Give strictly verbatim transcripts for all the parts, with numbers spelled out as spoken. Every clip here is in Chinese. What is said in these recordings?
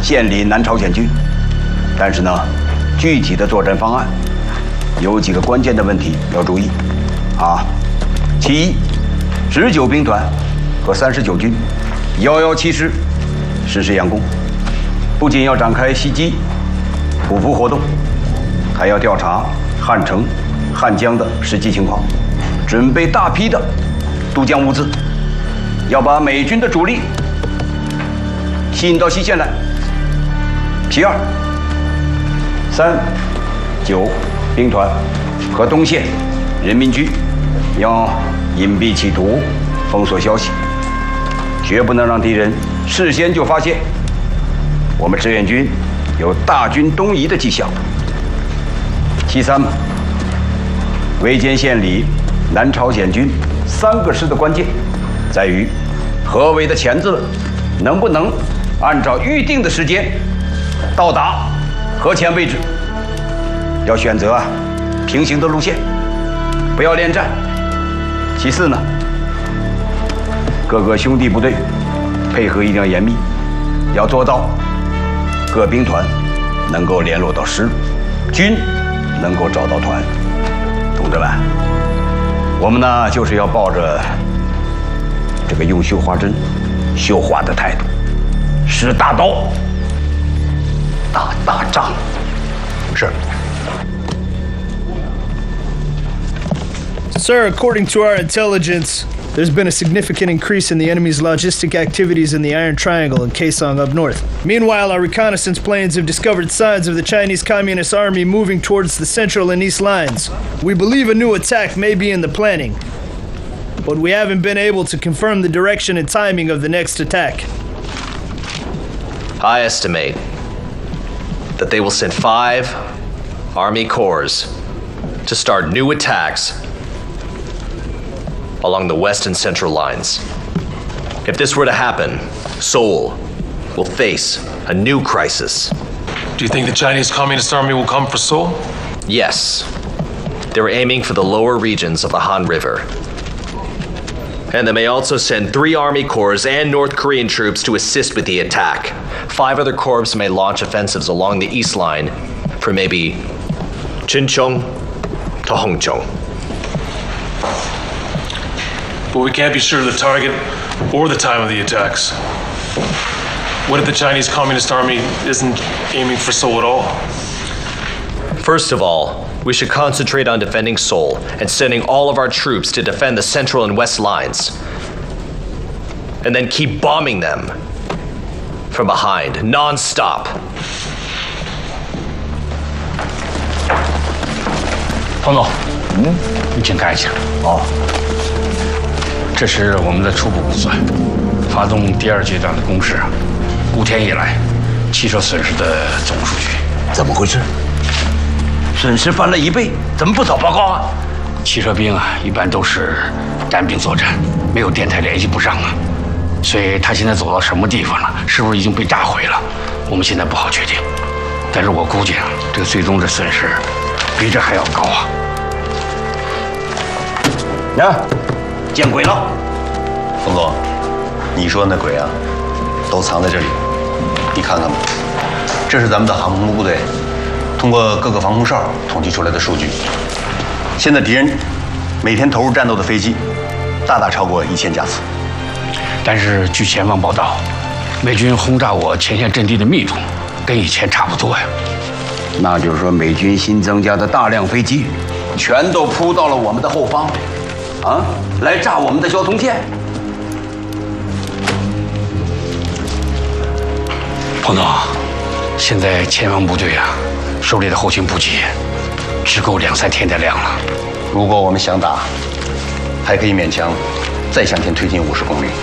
建立南朝鲜军。但是呢，具体的作战方案有几个关键的问题要注意啊。其一，十九兵团和三十九军、幺幺七师实施佯攻，不仅要展开袭击、匍匐活动，还要调查汉城、汉江的实际情况，准备大批的渡江物资，要把美军的主力吸引到西线来。其二，三、九兵团和东线人民军要隐蔽企图，封锁消息，绝不能让敌人事先就发现我们志愿军有大军东移的迹象。其三嘛，围歼县里南朝鲜军三个师的关键在于合围的钳子能不能按照预定的时间到达核潜位置，要选择啊平行的路线，不要恋战。其次呢，各个兄弟部队配合一定要严密，要做到各兵团能够联络到师，军能够找到团。同志们，我们呢就是要抱着这个用绣花针绣花的态度，使大刀打大仗。是。 Sir, according to our intelligence, there's been a significant increase in the enemy's logistic activities in the Iron Triangle and Kaesong up north. Meanwhile, our reconnaissance planes have discovered signs of the Chinese Communist Army moving towards the central and east lines. We believe a new attack may be in the planning, but we haven't been able to confirm the direction and timing of the next attack. I estimate that they will send five Army corps to start new attacks along the west and central lines. If this were to happen, Seoul will face a new crisis. Do you think the Chinese Communist Army will come for Seoul? Yes. They're aiming for the lower regions of the Han River. And they may also send three Army corps and North Korean troops to assist with the attack. Five other corps may launch offensives along the east line from maybe Chuncheon to Hongcheon. But we can't be sure of the target or the time of the attacks. What if the Chinese Communist Army isn't aiming for Seoul at all? First of all, we should concentrate on defending Seoul and sending all of our troops to defend the central and west lines. And then keep bombing them from behind, non-stop. 彭总，嗯，你请看一下。哦。这是我们的初步估算，发动第二阶段的攻势，五天以来，汽车损失的总数据。 怎么回事？损失翻了一倍，怎么不早报告啊？ 汽车兵啊，一般都是单兵作战，没有电台联系不上啊，所以他现在走到什么地方了？是不是已经被炸毁了？我们现在不好确定，但是我估计啊，这个最终的损失比这还要高啊。 呀！见鬼了！ 冯总，你说那鬼啊，都藏在这里，你看看吧。这是咱们的航空部队通过各个防空哨统计出来的数据。现在敌人每天投入战斗的飞机，大大超过一千架次。 但是据前方报道，美军轰炸我前线阵地的密度跟以前差不多呀。 那就是说，美军新增加的大量飞机，全都扑到了我们的后方。啊，来炸我们的交通线！ 彭总，现在前方部队啊，手里的后勤补给只够两三天的量了。 如果我们想打，还可以勉强再向前推进五十公里。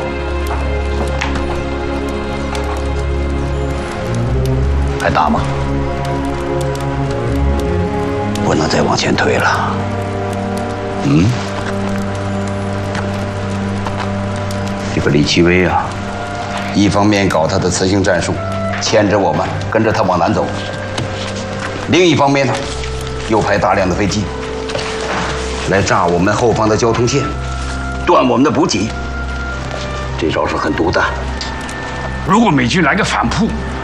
还打吗？ 不能再往前推了。嗯。这个李奇微啊，一方面搞他的磁性战术，牵着我们跟着他往南走；另一方面呢，又派大量的飞机来炸我们后方的交通线，断我们的补给。这招是很毒的。 如果美军来个反扑，